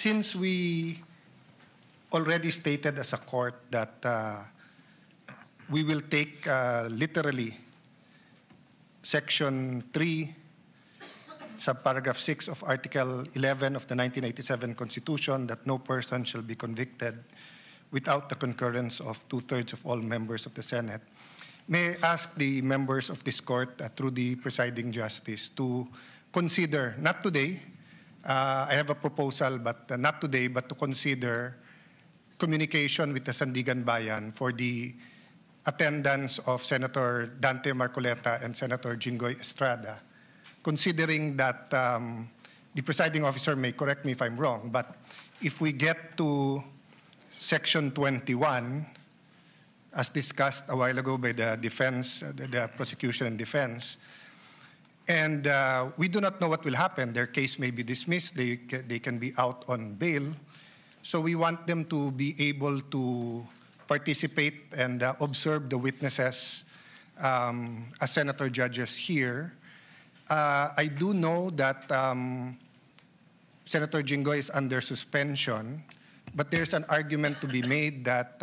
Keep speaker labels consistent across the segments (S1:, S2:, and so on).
S1: since we already stated as a court that we will take literally Section 3, subparagraph 6 of Article 11 of the 1987 Constitution, that no person shall be convicted without the concurrence of 2/3 of all members of the Senate, may I ask the members of this court, through the presiding justice, to consider, not today, I have a proposal, but not today, but to consider communication with the Sandigan Bayan for the attendance of Senator Dante Marcoleta and Senator Jinggoy Estrada, considering that the presiding officer may correct me if I'm wrong, but if we get to Section 21, as discussed a while ago by the defense, the prosecution and defense, and we do not know what will happen. Their case may be dismissed. They can be out on bail. So we want them to be able to participate and observe the witnesses as senator judges here. I do know that Senator Jinggoy is under suspension, but there's an argument to be made that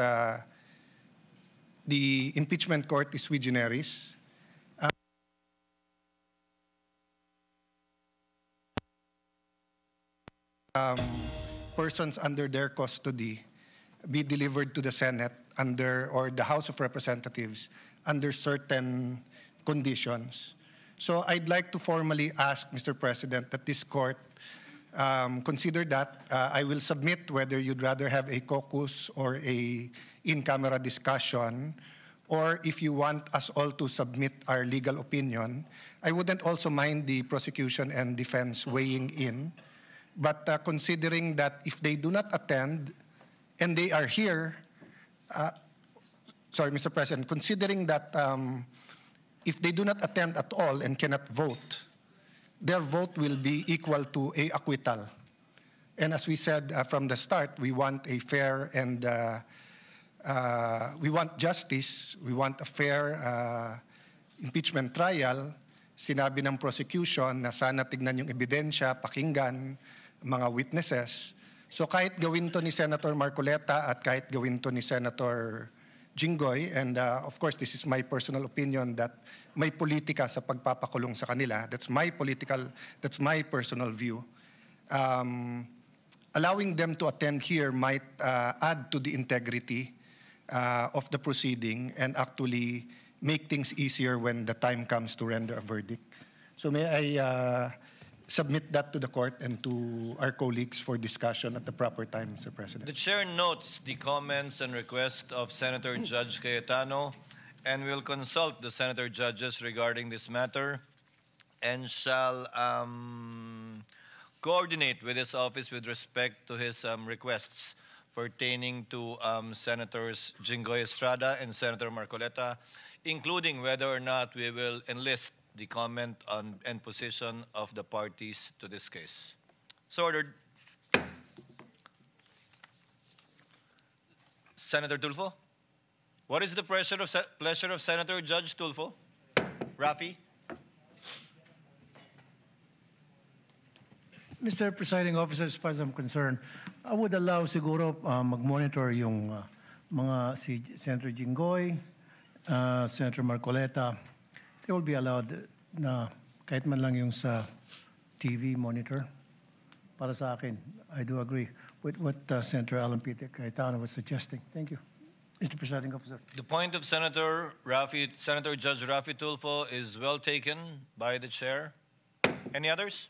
S1: the impeachment court is sui generis. Persons under their custody be delivered to the Senate under, or the House of Representatives under certain conditions. So I'd like to formally ask, Mr. President, that this court consider that. I will submit whether you'd rather have a caucus or a in-camera discussion, or if you want us all to submit our legal opinion. I wouldn't also mind the prosecution and defense weighing in, but considering that if they do not attend and they are here, sorry, Mr. President, considering that if they do not attend at all and cannot vote, their vote will be equal to a acquittal. And as we said from the start, we want a fair and we want justice, we want a fair impeachment trial. Sinabi ng prosecution na sana tignan yung ebidensya, pakinggan mga witnesses. So kahit gawin to ni Senator Marcoleta at kahit gawin to ni Senator Jinggoy, and of course this is my personal opinion that may politika sa pagpapakulong sa kanila. That's my personal view. Allowing them to attend here might add to the integrity of the proceeding and actually make things easier when the time comes to render a verdict. So may I submit that to the court and to our colleagues for discussion at the proper time, Mr. President.
S2: The chair notes the comments and requests of Senator Judge Cayetano and will consult the senator judges regarding this matter and shall coordinate with his office with respect to his requests pertaining to Senators Jinggoy Estrada and Senator Marcoleta, including whether or not we will enlist the comment on and position of the parties to this case. So ordered. Senator Tulfo, what is the pleasure of Senator Judge Tulfo? Rafi?
S3: Mr. Presiding Officer, as far as I'm concerned, I would allow siguro mag-monitor yung mga si Senator Jinggoy, Senator Marcoleta. They will be allowed na kahit man lang yung sa TV monitor. Para sa akin, I do agree with what Senator Alan Peter Cayetano was suggesting. Thank you, Mr. Presiding Officer.
S2: The point of Senator Judge Rafi Tulfo is well taken by the chair. Any others?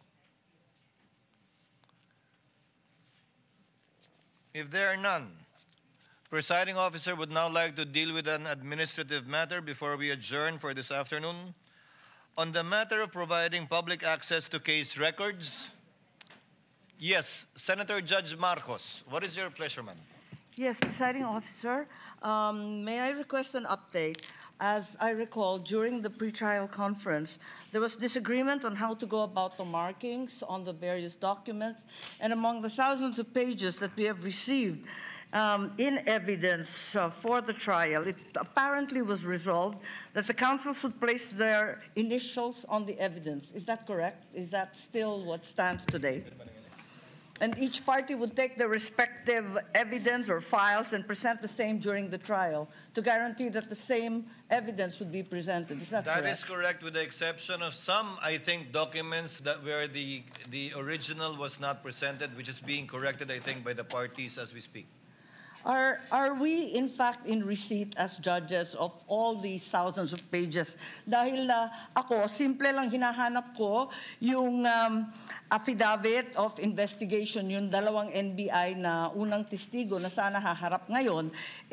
S2: If there are none, Presiding Officer would now like to deal with an administrative matter before we adjourn for this afternoon. On the matter of providing public access to case records, yes, Senator Judge Marcos, what is your pleasure, ma'am?
S4: Yes, Presiding Officer, may I request an update? As I recall, during the pretrial conference, there was disagreement on how to go about the markings on the various documents, and among the thousands of pages that we have received in evidence for the trial, it apparently was resolved that the counsels would place their initials on the evidence. Is that correct? Is that still what stands today? and each party would take their respective evidence or files and present the same during the trial to guarantee that the same evidence would be presented. Is that
S2: That
S4: correct?
S2: is correct, with the exception of some, I think, documents that where the original was not presented, which is being corrected, I think, by the parties as we speak.
S4: Are we in fact in receipt as judges of all these thousands of pages? Dahil ako, simple lang hinahanap ko yung affidavit of investigation, yung dalawang NBI na unang testigo na sana haharap ngayon,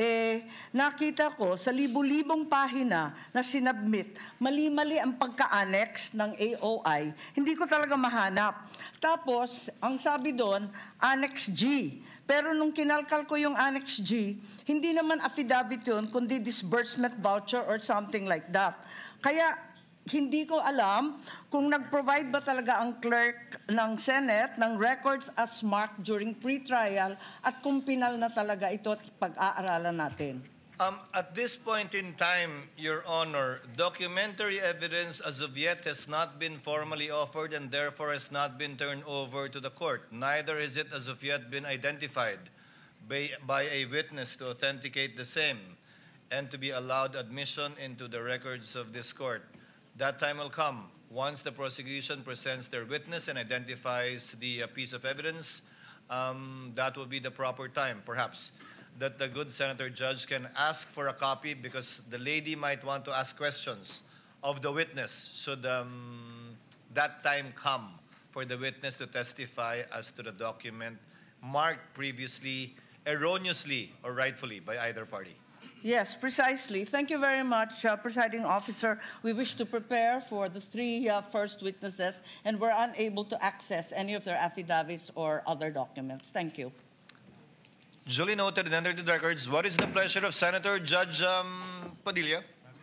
S4: nakita ko sa libu-libong pahina na sinubmit, mali-mali ang pagka-annex ng AOI. Hindi ko talaga mahanap. Tapos, ang sabi doon, Annex G. Pero nung kinalkal ko yung Annex G, hindi naman affidavit yun, kundi disbursement voucher or something like that. Kaya hindi ko alam kung nag-provide ba talaga ang clerk ng Senate ng records as marked during pre-trial at kung pinal na talaga ito at pag-aaralan natin.
S2: At this point in time, Your Honor, documentary evidence as of yet has not been formally offered and therefore has not been turned over to the court. Neither has it as of yet been identified by a witness to authenticate the same and to be allowed admission into the records of this court. That time will come once the prosecution presents their witness and identifies the piece of evidence. That will be the proper time, perhaps, that the good Senator Judge can ask for a copy because the lady might want to ask questions of the witness should that time come for the witness to testify as to the document marked previously erroneously or rightfully by either party.
S4: Yes, precisely. Thank you very much, Presiding Officer. We wish to prepare for the three first witnesses, and we're unable to access any of their affidavits or other documents. Thank you.
S2: Duly noted and entered into the records. What is the pleasure of Senator Judge Padilla?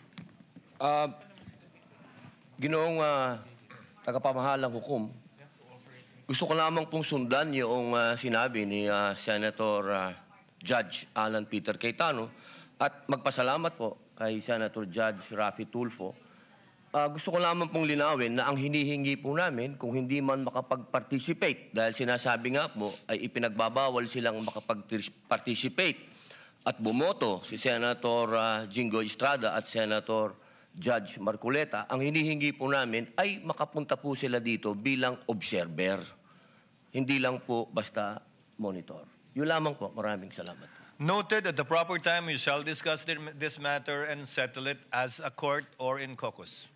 S5: Ginoong tagapamahalang hukom, gusto ko lamang pong sundan yung sinabi ni Senator Judge Alan Peter Cayetano at magpasalamat po kay Senator Judge Raffy Tulfo. Gusto ko lamang pong linawin na ang hinihingi po namin kung hindi man makapag-participate dahil sinasabi nga po ay ipinagbabawal silang makapag-participate at bumoto si Senator Jingo Estrada at Senator Judge Marcoleta. Ang hinihingi po namin ay makapunta po sila dito bilang observer. Hindi lang po basta monitor. Yun lamang po. Maraming salamat.
S2: Noted, at the proper time we shall discuss this matter and settle it as a court or in caucus.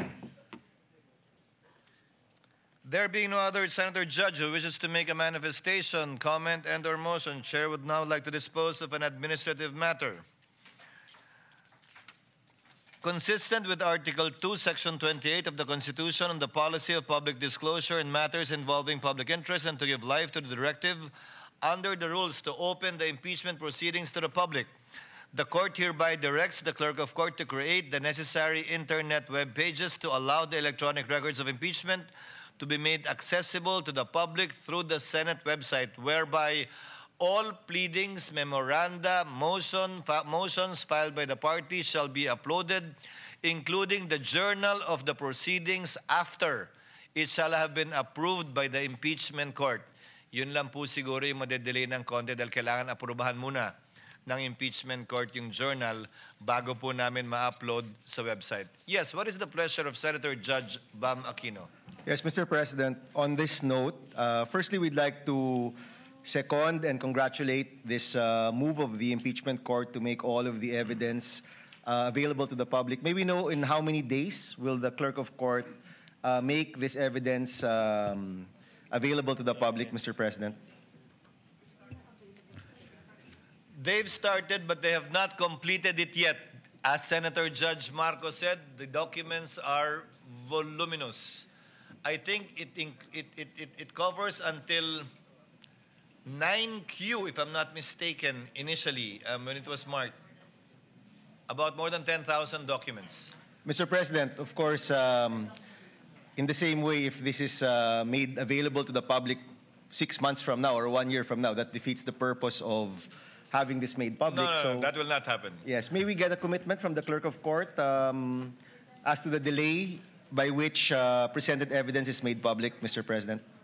S2: There being no other Senator Judge who wishes to make a manifestation, comment, and/or motion, Chair would now like to dispose of an administrative matter. Consistent with Article 2, Section 28 of the Constitution on the policy of public disclosure in matters involving public interest and to give life to the directive under the rules to open the impeachment proceedings to the public, the court hereby directs the clerk of court to create the necessary internet web pages to allow the electronic records of impeachment to be made accessible to the public through the Senate website, whereby all pleadings, memoranda, motions filed by the parties shall be uploaded, including the journal of the proceedings after it shall have been approved by the impeachment court. Yun lang po siguro yung madedelay ng konti dahil kailangan aprubahan muna ng impeachment court yung journal bago po namin ma-upload sa website. Yes, what is the pleasure of Senator Judge Bam Aquino?
S6: Yes, Mr. President. On this note, firstly, we'd like to second and congratulate this move of the impeachment court to make all of the evidence available to the public. May we know in how many days will the clerk of court make this evidence available to the public, Mr. President?
S2: They've started, but they have not completed it yet. As Senator Judge Marcos said, the documents are voluminous. I think it covers until 9Q, if I'm not mistaken, initially, when it was marked. About more than 10,000 documents.
S6: Mr. President, of course, in the same way, if this is made available to the public 6 months from now or 1 year from now, that defeats the purpose of having this made public.
S2: No, that will not happen.
S6: Yes, may we get a commitment from the clerk of court as to the delay by which presented evidence is made public, Mr. President?